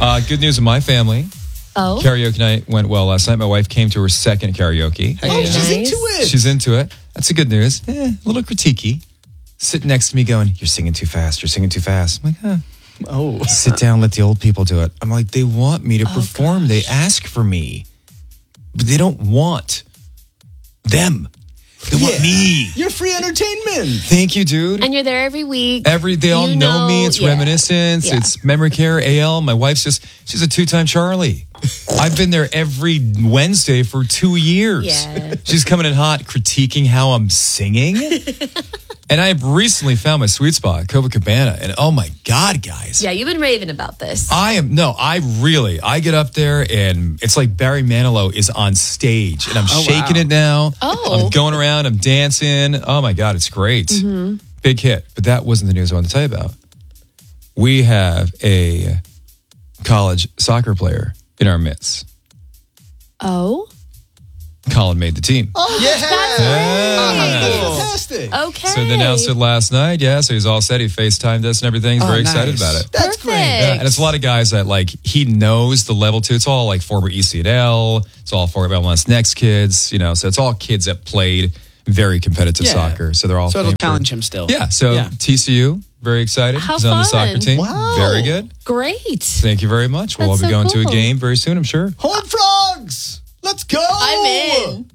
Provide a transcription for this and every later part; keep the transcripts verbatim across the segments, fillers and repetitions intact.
Uh, good news in my family. Oh. Karaoke night went well last night. My wife came to her second karaoke. Oh, yeah. She's into it. She's into it. That's the good news. Eh, a little critiquey. Sitting next to me going, you're singing too fast. You're singing too fast. I'm like, huh. Oh. Sit down, let the old people do it. I'm like, they want me to oh, perform. Gosh. They ask for me. But they don't want them. They yeah. want me. You're free entertainment. Thank you, dude. And you're there every week. Every They all you know, know me. It's yeah. Reminiscence. Yeah. It's Memory Care, A L. My wife's just, she's a two-time Charlie. I've been there every Wednesday for two years. Yeah. She's coming in hot, critiquing how I'm singing. And I recently found my sweet spot, Copacabana. And oh my God, guys. Yeah, you've been raving about this. I am, no, I really, I get up there and it's like Barry Manilow is on stage and I'm Oh, shaking wow. it now. Oh. I'm going around, I'm dancing. Oh my God, it's great. Mm-hmm. Big hit. But that wasn't the news I wanted to tell you about. We have a college soccer player in our midst. Oh? Colin made the team. Oh, Yeah. that's Yeah. great. Fantastic. Okay. So they announced it last night. Yeah, so he's all set. He FaceTimed us and everything. He's Oh, very nice. excited about it. That's Perfect. great. Yeah, and it's a lot of guys that like he knows the level too. It's all like former E C N L. It's all former M L S Next kids. You know, so it's all kids that played very competitive Yeah. soccer. So they're all So it'll playing for- challenge him still. Yeah. So Yeah. T C U, very excited. How He's on the fun. soccer team. Wow. Very good. Great. Thank you very much. We'll all That's be so going to a cool. game very soon, I'm sure. Horned Frogs. Let's go. I'm in.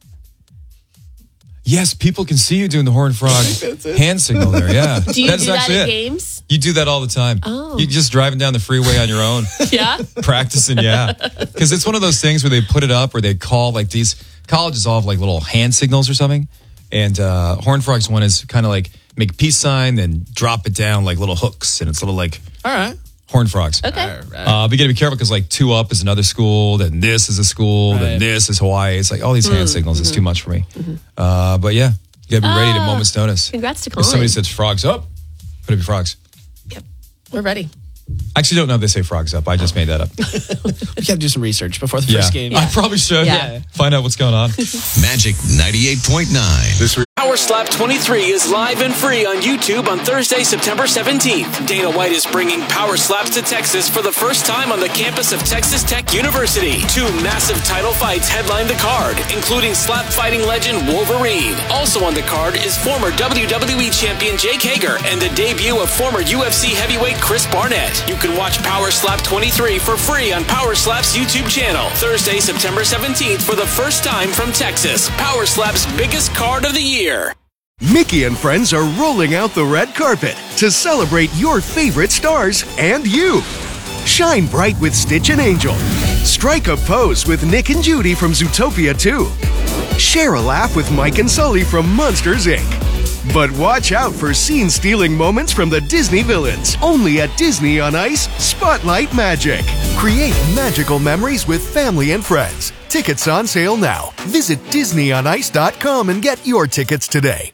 Yes, people can see you doing the Horned Frog That's it. hand signal there. Yeah. Do you That's do that actually at it. games? You do that all the time. Oh. You're just driving down the freeway on your own. Yeah. Practicing, yeah. Because it's one of those things where they put it up or they call like these colleges all have like little hand signals or something. And uh, Horned Frogs one is kind of like make a peace sign, then drop it down like little hooks. And it's little like All right. Horned Frogs. Okay. All right. Uh, but you got to be careful because like two up is another school, then this is a school, then Right. this is Hawaii. It's like all these hand signals is too much for me. Uh, but yeah, you got to be ready at a Ah. moment's notice. Congrats to If Colin. somebody says frogs up, put it be frogs. We're ready. I actually don't know if they say frogs up. I just made that up. We got to do some research before the Yeah. first game. I probably should. Yeah. Find out what's going on. Magic ninety-eight point nine. This Power Slap twenty-three is live and free on YouTube on Thursday, September seventeenth. Dana White is bringing Power Slaps to Texas for the first time on the campus of Texas Tech University. Two massive title fights headline the card, including slap fighting legend Wolverine. Also on the card is former W W E champion Jake Hager and the debut of former U F C heavyweight Chris Barnett. You can watch Power Slap twenty-three for free on Power Slap's YouTube channel. Thursday, September seventeenth for the first time from Texas. Power Slap's biggest card of the year. Mickey and friends are rolling out the red carpet to celebrate your favorite stars and you. Shine bright with Stitch and Angel. Strike a pose with Nick and Judy from Zootopia two. Share a laugh with Mike and Sully from Monsters, Incorporated. But watch out for scene-stealing moments from the Disney villains. Only at Disney on Ice, Spotlight Magic. Create magical memories with family and friends. Tickets on sale now. Visit Disney on Ice dot com and get your tickets today.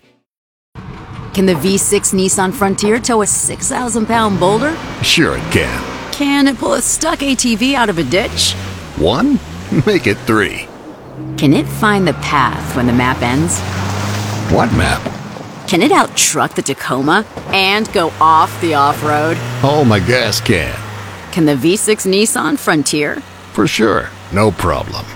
Can the V six Nissan Frontier tow a six thousand pound boulder? Sure it can. Can it pull a stuck A T V out of a ditch? One? Make it three. Can it find the path when the map ends? What map? Can it out-truck the Tacoma and go off the off-road? Oh, my gas can. Can the V six Nissan Frontier? For sure. No problem.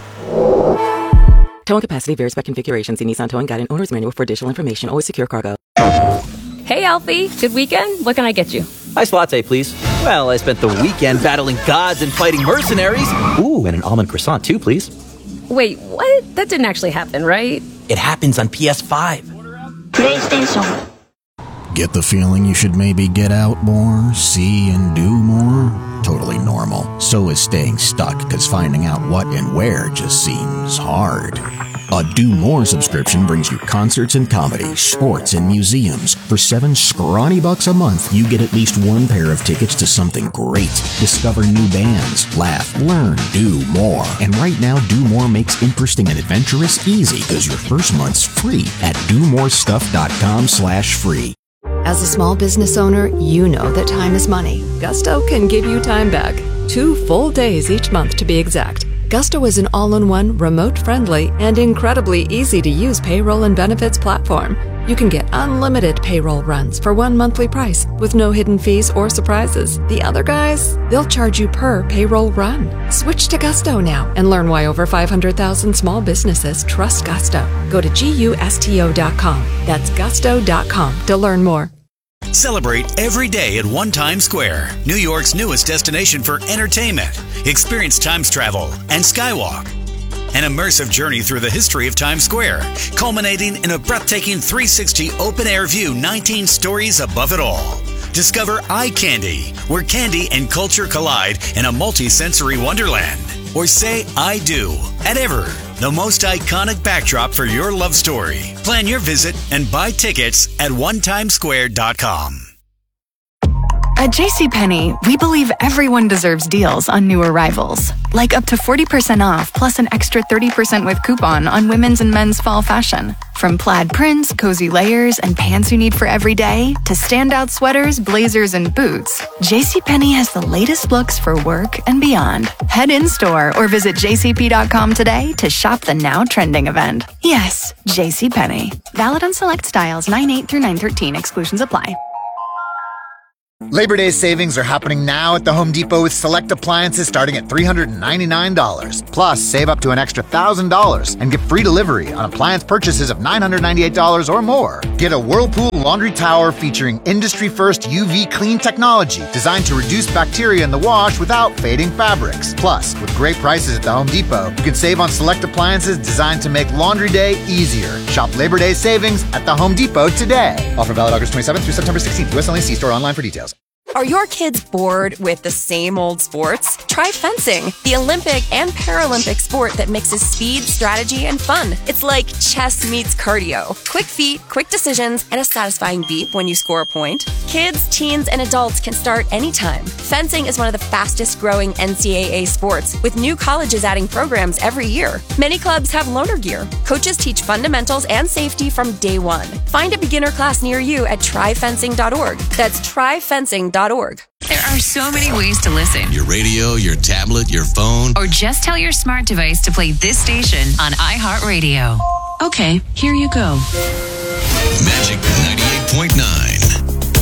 Towing capacity varies by configuration. See Nissan Towing Guide and Owner's Manual for additional information. Always secure cargo. Hey, Alfie. Good weekend? What can I get you? Iced latte, please. Well, I spent the weekend battling gods and fighting mercenaries. Ooh, and an almond croissant, too, please. Wait, what? That didn't actually happen, right? It happens on P S five. PlayStation. Get the feeling you should maybe get out more, see and do more? Totally normal. So is staying stuck, because finding out what and where just seems hard. A Do More subscription brings you concerts and comedy, sports and museums. For seven scrawny bucks a month, you get at least one pair of tickets to something great. Discover new bands, laugh, learn, do more. And right now, Do More makes interesting and adventurous easy, because your first month's free at do more stuff dot com slash free. As a small business owner, you know that time is money. Gusto can give you time back. Two full days each month to be exact. Gusto is an all-in-one, remote-friendly, and incredibly easy-to-use payroll and benefits platform. you can get unlimited payroll runs for one monthly price with no hidden fees or surprises. The other guys, they'll charge you per payroll run. Switch to Gusto now and learn why over five hundred thousand small businesses trust Gusto. Go to gusto dot com. That's gusto dot com to learn more. Celebrate every day at One Times Square, New York's newest destination for entertainment. Experience Times Travel and Skywalk, an immersive journey through the history of Times Square, culminating in a breathtaking three sixty open-air view, nineteen stories above it all. Discover Eye Candy, where candy and culture collide in a multi-sensory wonderland. Or say I do at Ever, the most iconic backdrop for your love story. Plan your visit and buy tickets at one times square dot com. At JCPenney, we believe everyone deserves deals on new arrivals. Like up to forty percent off plus an extra thirty percent with coupon on women's and men's fall fashion. From plaid prints, cozy layers, and pants you need for every day, to standout sweaters, blazers, and boots, JCPenney has the latest looks for work and beyond. Head in-store or visit j c p dot com today to shop the now trending event. Yes, JCPenney. Valid on select styles nine eight through nine thirteen. Exclusions apply. Labor Day savings are happening now at the Home Depot with select appliances starting at three hundred ninety-nine dollars. Plus, save up to an extra one thousand dollars and get free delivery on appliance purchases of nine hundred ninety-eight dollars or more. Get a Whirlpool laundry tower featuring industry-first U V clean technology designed to reduce bacteria in the wash without fading fabrics. Plus, with great prices at the Home Depot, you can save on select appliances designed to make laundry day easier. Shop Labor Day savings at the Home Depot today. Offer valid August twenty-seventh through September sixteenth. U S only. See store online for details. Are your kids bored with the same old sports? Try fencing, the Olympic and Paralympic sport that mixes speed, strategy, and fun. It's like chess meets cardio. Quick feet, quick decisions, and a satisfying beep when you score a point. Kids, teens, and adults can start anytime. Fencing is one of the fastest growing N C double A sports, with new colleges adding programs every year. Many clubs have loaner gear. Coaches teach fundamentals and safety from day one. Find a beginner class near you at try fencing dot org. That's try fencing dot org. There are so many ways to listen. Your radio, your tablet, your phone. Or just tell your smart device to play this station on iHeartRadio. Okay, here you go. Magic ninety-eight point nine.